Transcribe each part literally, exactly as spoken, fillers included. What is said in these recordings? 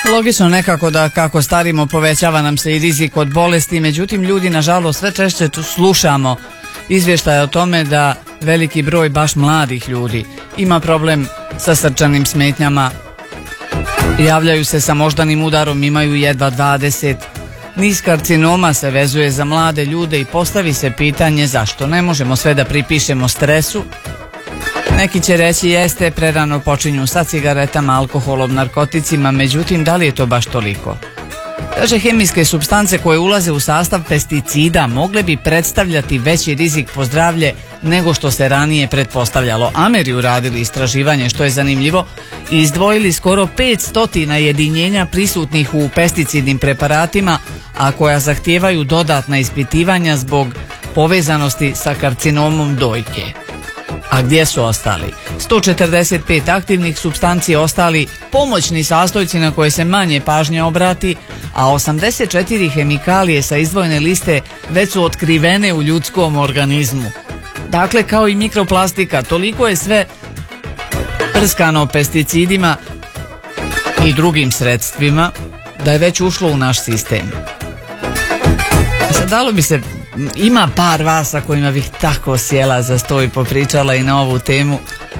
Logično nekako da kako starimo povećava nam se i rizik od bolesti, međutim ljudi nažalost sve češće tu slušamo izvještaje o tome da veliki broj baš mladih ljudi ima problem sa srčanim smetnjama, javljaju se sa moždanim udarom, imaju jedva dvadeset. Niz karcinoma se vezuje za mlade ljude i postavi se pitanje zašto. Ne možemo sve da pripišemo stresu. Neki će reći jeste, prerano počinju sa cigaretama, alkoholom, narkoticima, međutim da li je to baš toliko? Kaže, hemijske supstance koje ulaze u sastav pesticida mogle bi predstavljati veći rizik po zdravlje nego što se ranije pretpostavljalo. Ameri uradili istraživanje, što je zanimljivo, i izdvojili skoro petsto jedinjenja prisutnih u pesticidnim preparatima, a koja zahtijevaju dodatna ispitivanja zbog povezanosti sa karcinomom dojke. A gdje su ostali? sto četrdeset pet aktivnih supstanci, ostali pomoćni sastojci na koje se manje pažnje obrati, a osamdeset četiri hemikalije sa izdvojene liste već su otkrivene u ljudskom organizmu. Dakle, kao i mikroplastika, toliko je sve prskano pesticidima i drugim sredstvima da je već ušlo u naš sistem. Sad dalo bi se, ima par vas sa kojima bih tako sjela za sto i popričala i na ovu temu.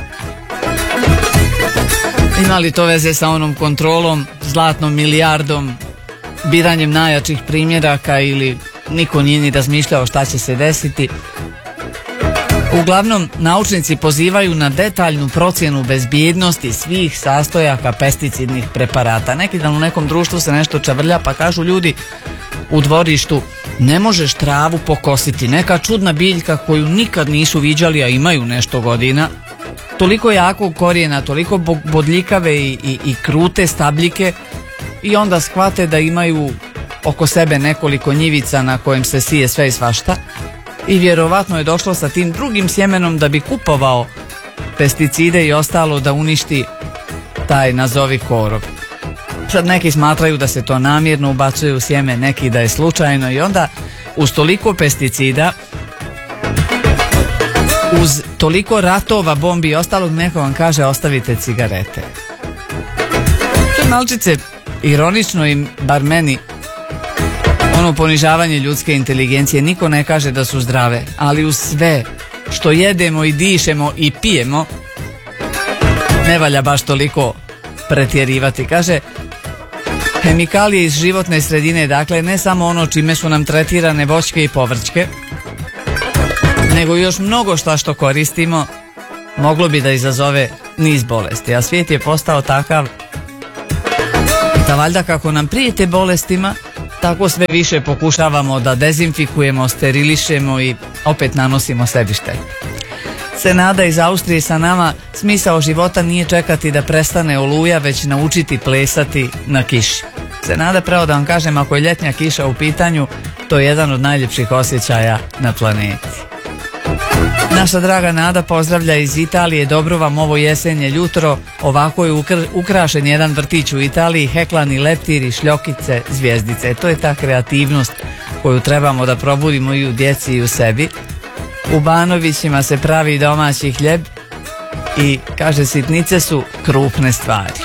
Ima li to veze sa onom kontrolom, zlatnom milijardom, biranjem najjačih primjeraka ili niko nije ni razmišljao šta će se desiti? Uglavnom, naučnici pozivaju na detaljnu procjenu bezbjednosti svih sastojaka pesticidnih preparata. Neki dan u nekom društvu se nešto čavrlja pa kažu ljudi u dvorištu, ne možeš travu pokositi, neka čudna biljka koju nikad nisu viđali, a imaju nešto godina, toliko jakog korijena, toliko bodljikave i, i, i krute stabljike, i onda shvate da imaju oko sebe nekoliko njivica na kojem se sije sve i svašta, i vjerovatno je došlo sa tim drugim sjemenom da bi kupovao pesticide i ostalo da uništi taj nazovi korov. Sad neki smatraju da se to namjerno ubacuje u sjeme, neki da je slučajno, i onda uz toliko pesticida, uz toliko ratova, bombi i ostalog, neko vam kaže ostavite cigarete. To je malčice ironično i bar meni ono ponižavanje ljudske inteligencije. Niko ne kaže da su zdrave, ali uz sve što jedemo i dišemo i pijemo ne valja baš toliko pretjerivati. Kaže, hemikalije iz životne sredine, dakle ne samo ono čime su nam tretirane voćke i povrćke, nego još mnogo šta što koristimo moglo bi da izazove niz bolesti, a svijet je postao takav da valjda kako nam prijete bolestima, tako sve više pokušavamo da dezinfikujemo, sterilišemo i opet nanosimo sebi štetu. Senada iz Austrije sa nama, smisao života nije čekati da prestane oluja, već naučiti plesati na kiši. Senada, pravo da vam kažem, ako je ljetnja kiša u pitanju, to je jedan od najljepših osjećaja na planeti. Naša draga Nada pozdravlja iz Italije, dobro vam ovo jesenje jutro, ovako je ukr- ukrašen jedan vrtić u Italiji, heklani leptiri, šljokice, zvijezdice. To je ta kreativnost koju trebamo da probudimo i u djeci i u sebi. U Banovićima se pravi domaći hljeb i kaže sitnice su krupne stvari.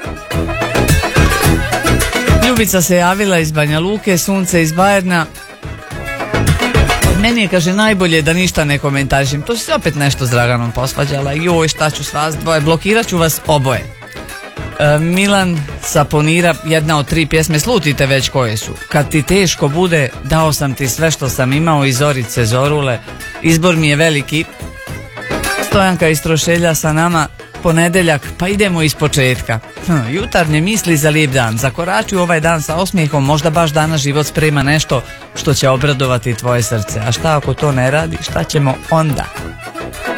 Ljubica se javila iz Banja Luke, sunce iz Bajerna. Meni je, kaže, najbolje da ništa ne komentarišem. To si se opet nešto s Draganom posvađala. Joj, šta ću s vas dvoje, blokirat ću vas oboje. E, Milan Saponira, jedna od tri pjesme, slutite već koje su. Kad ti teško bude, dao sam ti sve što sam imao, iz Zorice Zorule. Izbor mi je veliki. Stojanka iz Trošelja sa nama, ponedeljak, pa idemo iz početka. Hm, jutarnje misli za lijep dan. Zakorači u ovaj dan sa osmijehom, možda baš danas život sprema nešto što će obradovati tvoje srce. A šta ako to ne radi, šta ćemo onda?